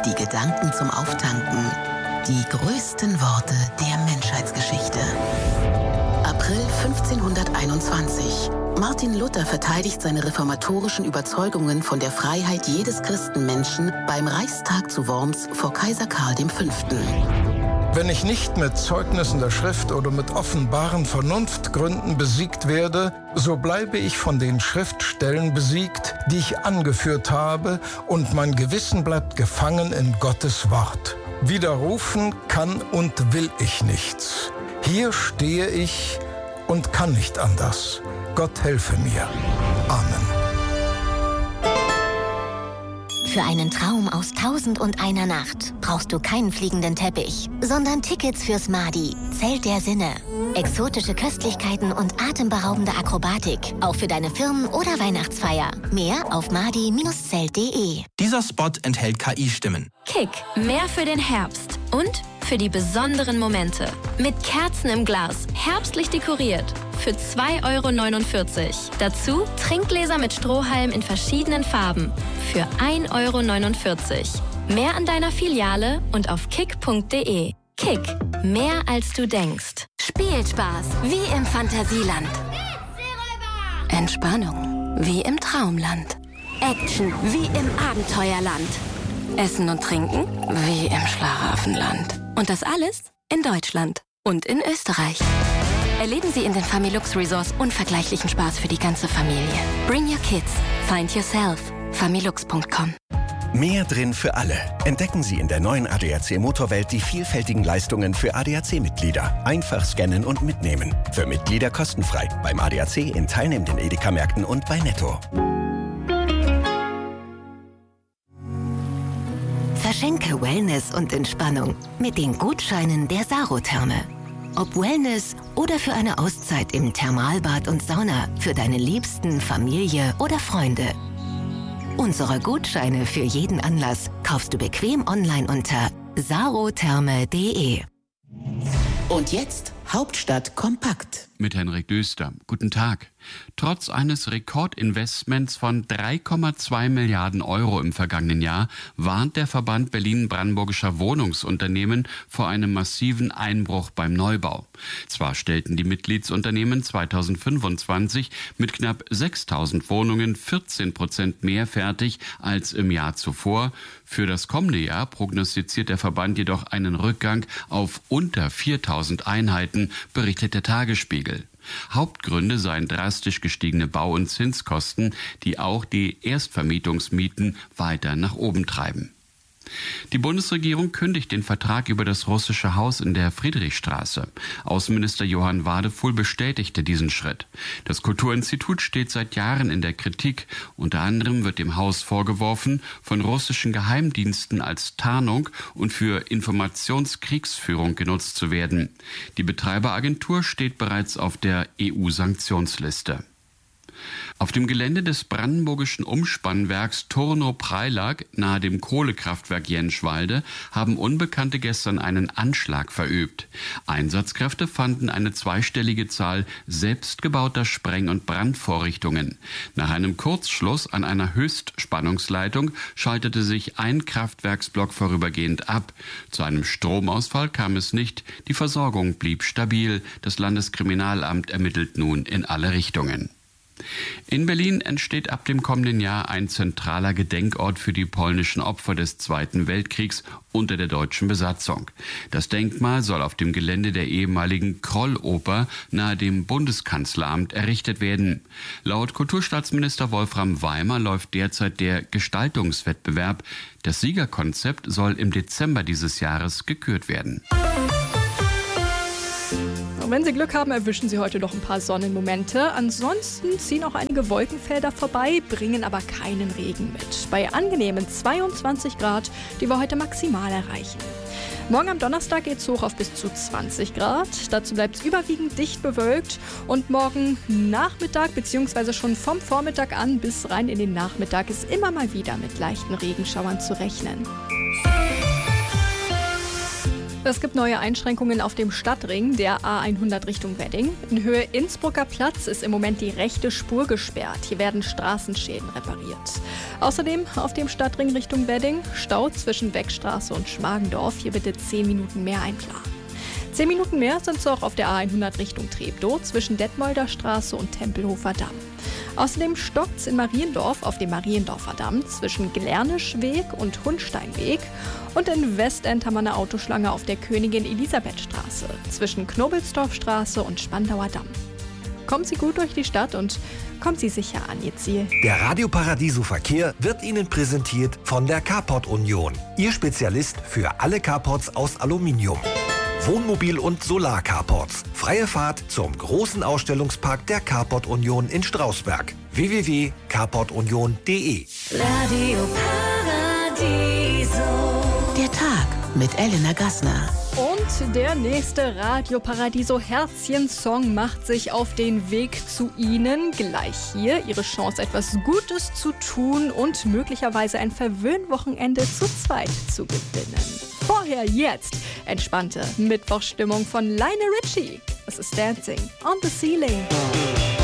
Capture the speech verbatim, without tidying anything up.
die Gedanken zum Auftanken, die größten Worte der Menschheitsgeschichte. April fünfzehnhunderteinundzwanzig. Martin Luther verteidigt seine reformatorischen Überzeugungen von der Freiheit jedes Christenmenschen beim Reichstag zu Worms vor Kaiser Karl der Fünfte. Wenn ich nicht mit Zeugnissen der Schrift oder mit offenbaren Vernunftgründen besiegt werde, so bleibe ich von den Schriftstellen besiegt, die ich angeführt habe, und mein Gewissen bleibt gefangen in Gottes Wort. Widerrufen kann und will ich nichts. Hier stehe ich und kann nicht anders. Gott helfe mir. Amen. Für einen Traum aus Tausend und einer Nacht brauchst du keinen fliegenden Teppich, sondern Tickets fürs Madi, Zelt der Sinne. Exotische Köstlichkeiten und atemberaubende Akrobatik, auch für deine Firmen- oder Weihnachtsfeier. Mehr auf madi Bindestrich zelt Punkt de. Dieser Spot enthält K I-Stimmen. Kick, mehr für den Herbst und für die besonderen Momente. Mit Kerzen im Glas, herbstlich dekoriert. Für zwei Euro neunundvierzig. Dazu Trinkgläser mit Strohhalm in verschiedenen Farben. Für ein Euro neunundvierzig. Mehr an deiner Filiale und auf kick punkt de. Kick, mehr als du denkst. Spielspaß, wie im Fantasieland. Entspannung, wie im Traumland. Action, wie im Abenteuerland. Essen und Trinken, wie im Schlaraffenland. Und das alles in Deutschland und in Österreich. Erleben Sie in den Familux Resorts unvergleichlichen Spaß für die ganze Familie. Bring your kids. Find yourself. familux punkt com. Mehr drin für alle. Entdecken Sie in der neuen A D A C Motorwelt die vielfältigen Leistungen für A D A C-Mitglieder. Einfach scannen und mitnehmen. Für Mitglieder kostenfrei. Beim A D A C in teilnehmenden Edeka-Märkten und bei Netto. Verschenke Wellness und Entspannung mit den Gutscheinen der Sarotherme. Ob Wellness oder für eine Auszeit im Thermalbad und Sauna für deine Liebsten, Familie oder Freunde. Unsere Gutscheine für jeden Anlass kaufst du bequem online unter sarotherme punkt de. Und jetzt Hauptstadt kompakt. Mit Henrik Döster. Guten Tag. Trotz eines Rekordinvestments von drei Komma zwei Milliarden Euro im vergangenen Jahr warnt der Verband Berlin-Brandenburgischer Wohnungsunternehmen vor einem massiven Einbruch beim Neubau. Zwar stellten die Mitgliedsunternehmen zweitausendfünfundzwanzig mit knapp sechstausend Wohnungen vierzehn Prozent mehr fertig als im Jahr zuvor. Für das kommende Jahr prognostiziert der Verband jedoch einen Rückgang auf unter viertausend Einheiten, berichtet der Tagesspiegel. Hauptgründe seien drastisch gestiegene Bau- und Zinskosten, die auch die Erstvermietungsmieten weiter nach oben treiben. Die Bundesregierung kündigt den Vertrag über das russische Haus in der Friedrichstraße. Außenminister Johann Wadefuhl bestätigte diesen Schritt. Das Kulturinstitut steht seit Jahren in der Kritik. Unter anderem wird dem Haus vorgeworfen, von russischen Geheimdiensten als Tarnung und für Informationskriegsführung genutzt zu werden. Die Betreiberagentur steht bereits auf der E U-Sanktionsliste. Auf dem Gelände des brandenburgischen Umspannwerks Turno-Preilag nahe dem Kohlekraftwerk Jenschwalde haben Unbekannte gestern einen Anschlag verübt. Einsatzkräfte fanden eine zweistellige Zahl selbstgebauter Spreng- und Brandvorrichtungen. Nach einem Kurzschluss an einer Höchstspannungsleitung schaltete sich ein Kraftwerksblock vorübergehend ab. Zu einem Stromausfall kam es nicht. Die Versorgung blieb stabil. Das Landeskriminalamt ermittelt nun in alle Richtungen. In Berlin entsteht ab dem kommenden Jahr ein zentraler Gedenkort für die polnischen Opfer des Zweiten Weltkriegs unter der deutschen Besatzung. Das Denkmal soll auf dem Gelände der ehemaligen Krolloper nahe dem Bundeskanzleramt errichtet werden. Laut Kulturstaatsminister Wolfram Weimer läuft derzeit der Gestaltungswettbewerb. Das Siegerkonzept soll im Dezember dieses Jahres gekürt werden. Und wenn Sie Glück haben, erwischen Sie heute noch ein paar Sonnenmomente. Ansonsten ziehen auch einige Wolkenfelder vorbei, bringen aber keinen Regen mit. Bei angenehmen zweiundzwanzig Grad, die wir heute maximal erreichen. Morgen am Donnerstag geht es hoch auf bis zu zwanzig Grad. Dazu bleibt es überwiegend dicht bewölkt. Und morgen Nachmittag bzw. schon vom Vormittag an bis rein in den Nachmittag ist immer mal wieder mit leichten Regenschauern zu rechnen. Es gibt neue Einschränkungen auf dem Stadtring der A hundert Richtung Wedding. In Höhe Innsbrucker Platz ist im Moment die rechte Spur gesperrt. Hier werden Straßenschäden repariert. Außerdem auf dem Stadtring Richtung Wedding Stau zwischen Weckstraße und Schmargendorf. Hier bitte zehn Minuten mehr einplanen. zehn Minuten mehr sind es auch auf der A hundert Richtung Treptow zwischen Detmolder Straße und Tempelhofer Damm. Außerdem stockt es in Mariendorf auf dem Mariendorfer Damm zwischen Glernischweg und Hundsteinweg. Und in Westend haben wir eine Autoschlange auf der Königin-Elisabeth-Straße zwischen Knobelsdorfstraße und Spandauer Damm. Kommen Sie gut durch die Stadt und kommen Sie sicher an Ihr Ziel. Der Radio Paradiso Verkehr wird Ihnen präsentiert von der Carport Union. Ihr Spezialist für alle Carports aus Aluminium. Wohnmobil- und Solar-Carports. Freie Fahrt zum großen Ausstellungspark der Carport Union in Strausberg. w w w punkt carport union punkt d e Radio Paradiso. Der Tag mit Elena Gassner. Und der nächste Radio Paradiso Herzchen-Song macht sich auf den Weg zu Ihnen. Gleich hier Ihre Chance, etwas Gutes zu tun und möglicherweise ein Verwöhnwochenende zu zweit zu gewinnen. Vorher jetzt entspannte Mittwochstimmung von Lionel Richie. Es ist Dancing on the Ceiling.